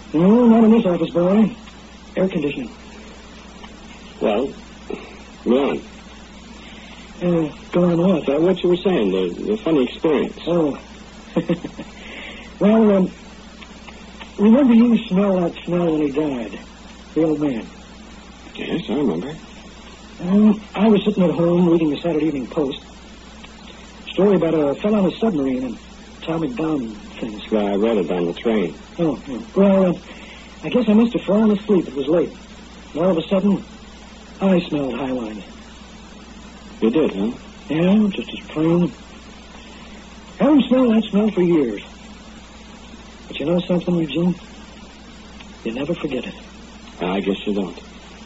No, not in this office, boy. Air conditioning. Well, go on. Go on what? What you were saying, the funny experience. Oh. Well, remember you smelled that smell when he died? The old man. Yes, I remember. I was sitting at home reading the Saturday Evening Post. Story about a fellow on a submarine and atomic bomb things. Well, I read it on the train. Oh. Well, I guess I must have fallen asleep. It was late. And all of a sudden, I smelled high wine. You did, huh? Yeah, just as plain. Haven't smelled that smell for years. But you know something, Eugene? You never forget it. I guess you don't.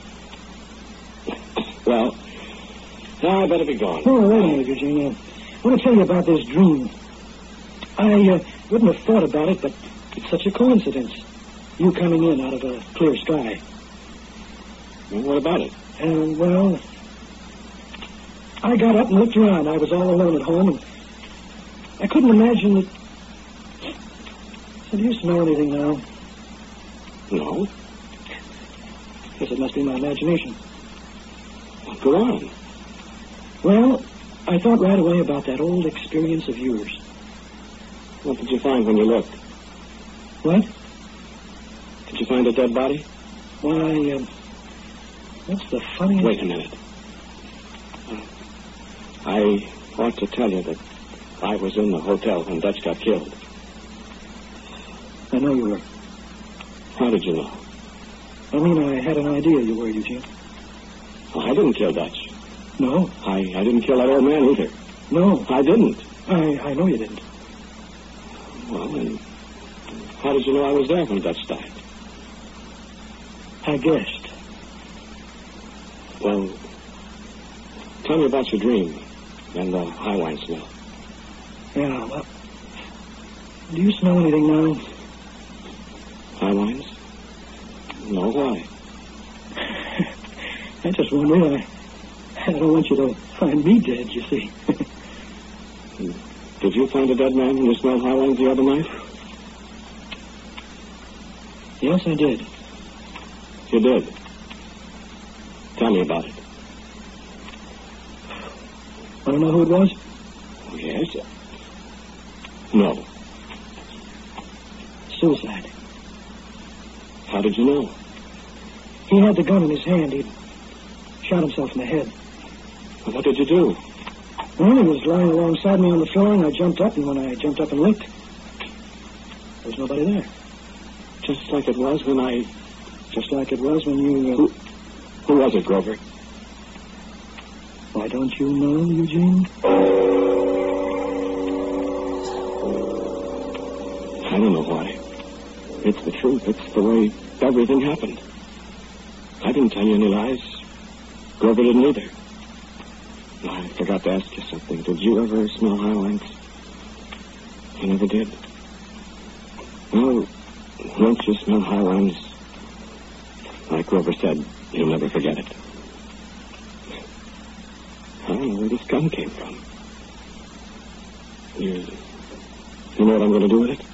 Well, now I better be gone. Oh, wait a minute, Eugene. I want to tell you about this dream. I wouldn't have thought about it, but it's such a coincidence. You coming in out of a clear sky. Well, what about it? Well, I got up and looked around. I was all alone at home, and I couldn't imagine that... So do you smell anything now? No. Guess it must be my imagination. Well, go on. Well, I thought right away about that old experience of yours. What did you find when you looked? What? Did you find a dead body? Why, what's the funniest... Wait a minute. I ought to tell you that I was in the hotel when Dutch got killed. I know you were. How did you know? I mean, I had an idea you were, Eugene. Well, I didn't kill Dutch. No? I didn't kill that old man either. No. I didn't. I know you didn't. Well, then, how did you know I was there when Dutch died? I guessed. Well, tell me about your dream and the high wine smell. Yeah, well, do you smell anything now? High wines? No, why? I just wondered. I don't want you to find me dead, you see. Did you find a dead man when you smelled high wines the other night? Yes, I did. You did? Tell me about it. Want to know who it was? Oh, yes. No. Suicide. How did you know? He had the gun in his hand. He'd shot himself in the head. Well, what did you do? Well, he was lying alongside me on the floor, and I jumped up, and when I jumped up and looked, there was nobody there. Just like it was when I... Just like it was when you... Who was it, Grover? Why don't you know, Eugene? I don't know why. It's the truth. It's the way everything happened. I didn't tell you any lies. Grover didn't either. I forgot to ask you something. Did you ever smell high wines? You never did. Well, once you smell high wines, like Grover said, you'll never forget it. I don't know where this gun came from. You know what I'm going to do with it?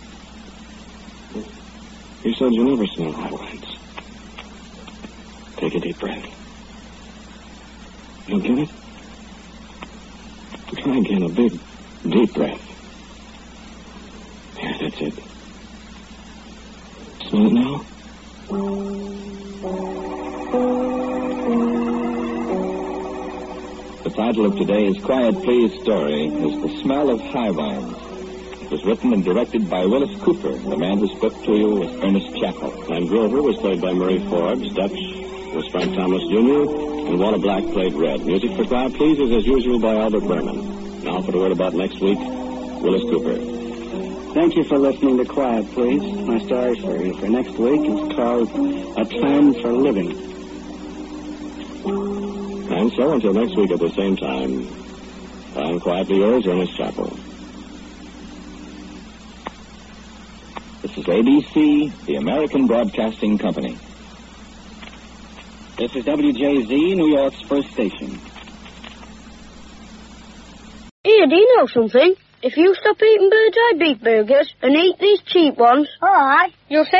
You said you never smell high wines. Take a deep breath. You'll get it? Try again, a big, deep breath. Yeah, that's it. Smell it now? The title of today's Quiet Please story is The Smell of High Wines. It was written and directed by Willis Cooper. The man who spoke to you was Ernest Chappell. And Grover was played by Murray Forbes. Dutch was Frank Thomas Jr. And Walter Black played Red. Music for Quiet Please is as usual by Albert Berman. Now for the word about next week, Willis Cooper. Thank you for listening to Quiet Please. My story for next week is called A Plan for Living. And so until next week at the same time, I'm quietly yours, Ernest Chappell. This is ABC, the American Broadcasting Company. This is WJZ, New York's first station. Here, do you know something? If you stop eating Bird's Eye beef burgers and eat these cheap ones, All right. you'll